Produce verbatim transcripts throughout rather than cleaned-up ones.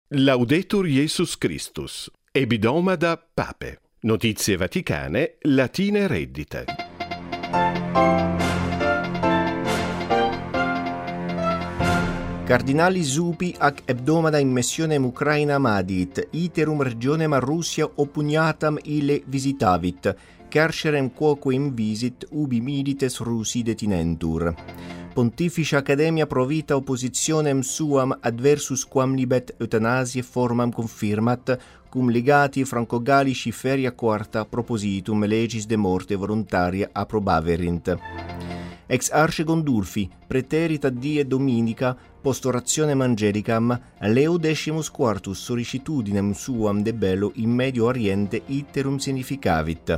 Laudetur Jesus Christus. Ebidòmada Pape. Notizie vaticane, latine reddite. Cardinali Zuppi ac hebdomada in missionem Ucrainam adit, iterum regionem a Russia oppugnatam ille visitavit, carcerem quoque invisit ubi milites Russi detinentur. Pontificia Academia pro vita oppositionem suam adversus quam libet euthanasie formam confirmat, cum legati franco-gallici feria quarta propositum legis de morte voluntaria approbaverint. Ex arce Gondulfi, preterita die dominica, post orationem angelicam, Leo decimus quartus sollicitudinem suam de bello in Medio Oriente iterum significavit.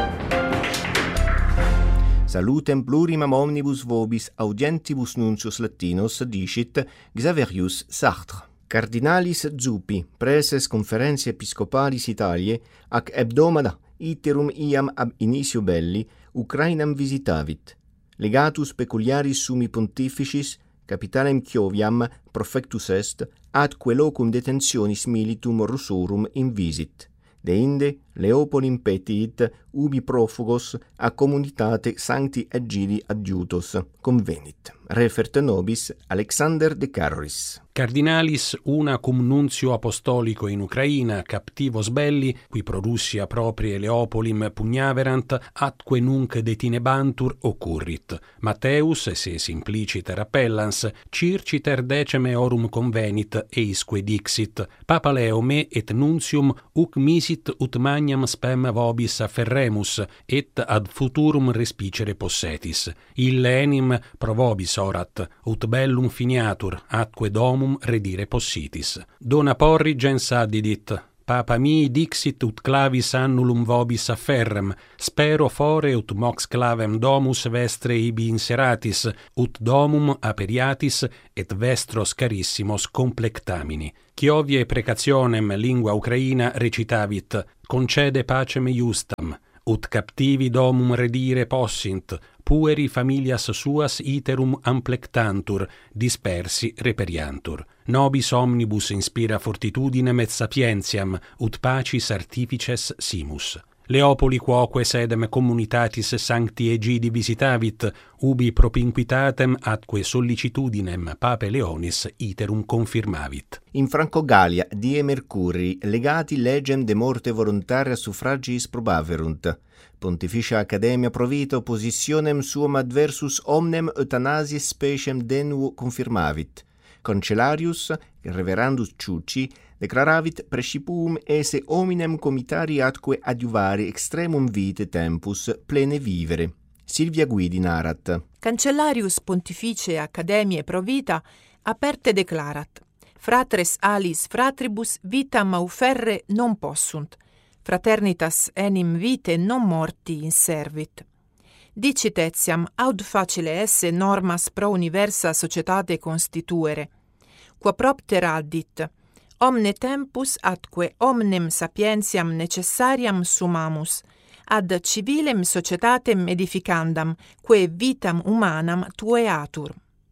Salutem plurimam omnibus vobis audientibus nuncius latinos dicit Xaverius Sartre. Cardinalis Zuppi, preses conferentia episcopalis Italiae, ac hebdomada iterum iam ab initio belli, Ucrainam visitavit. Legatus peculiaris summi pontificis, capitalem Chioviam, profectus est, atque locum detentionis militum Russorum invisit. Deinde Leopolim petiit ubi profugos a communitate sancti Egidi adjutos convenit. Refert nobis Alexander de Carris. Cardinalis una cum nuncio apostolico in Ucraina captivos belli, qui pro Russia proprie Leopolim pugnaverant, atque nunc detinebantur occurrit. Matteus, se simpliciter appellans, circiter deceme orum convenit, eisque dixit, Papa Leo me et nuntium uc misit ut magnam spem vobis afferremus, et ad futurum respicere possetis. Ille enim pro vobis orat, ut bellum finiatur, atque domum redire possitis. Dona porrigens addidit, Papa mi dixit ut clavis annulum vobis afferrem, spero fore ut mox clavem domus vestre ibi inseratis, ut domum aperiatis et vestros carissimos complectamini. Chiovie precationem lingua ucraina recitavit, concede pacem iustam, ut captivi domum redire possint, pueri familias suas iterum amplectantur, dispersi reperiantur. Nobis omnibus inspira fortitudinem et sapientiam, ut pacis artifices simus. Leopoli quoque sedem communitatis sancti Egidi visitavit, ubi propinquitatem atque sollicitudinem Pape Leonis iterum confirmavit. In Franco-Gallia, die Mercurii, legati legem de morte voluntaria suffragiis probaverunt. Pontificia Academia pro vita oppositionem suam adversus omnem euthanasie speciem denuo confirmavit. Cancellarius, reverendus Ciucci, declaravit praecipum esse hominem comitari atque adiuvari extremum vitae tempus plene vivere. Silvia Guidi narat. Cancellarius Pontificae Academiae pro vita aperte declarat, fratres alis fratribus vitam auferre non possunt, fraternitas enim vitae non morti inservit. Dicit etiam aud facile esse normas pro universa societate constituere, qua propter addit, omne tempus atque omnem sapientiam necessariam summamus, ad civilem societatem edificandam, quae vitam humanam tueatur.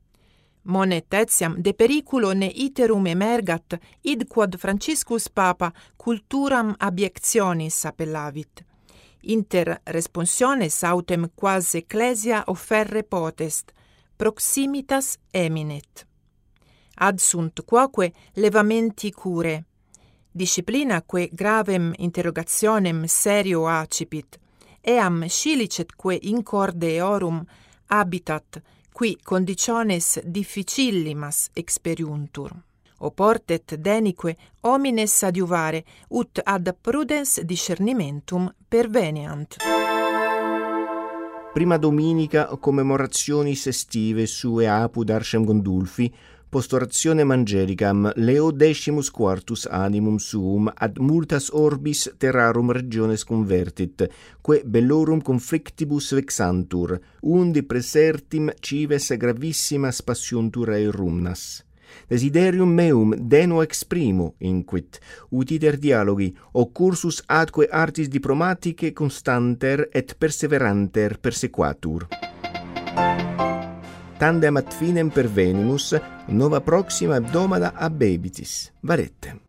Monet etiam de periculo ne iterum emergat, id quod Franciscus Papa culturam abiectionis appellavit. Inter responsiones autem quas ecclesia offerre potest, proximitas eminet. Ad sunt quoque levamenti cure, disciplinaque gravem interrogationem serio accipit, eam scilicetque in corde eorum habitat, qui conditiones difficillimas experiuntur. Oportet denique homines adiuvare, ut ad prudens discernimentum perveniant. Prima dominica commemorationis estive sue apud Arcem Gondulfi, post orationem angelicam Leo decimus quartus animum suum ad multas orbis terrarum regiones convertit, quae bellorum conflictibus vexantur, undi presertim cives gravissimas passiontur aerumnas. Desiderium meum deno exprimo, inquit, ut iter dialogi, o cursus atque artis diplomaticae constanter et perseveranter persequatur. Tandem ad finem pervenimus, nova proxima hebdomada ab ebitis. Varette.